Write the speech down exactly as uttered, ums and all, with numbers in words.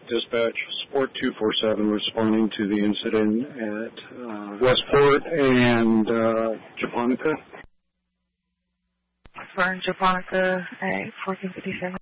Dispatch, Sport two four seven, responding to the incident at uh, Westport and uh, Japonica. For Japonica at fourteen fifty-seven.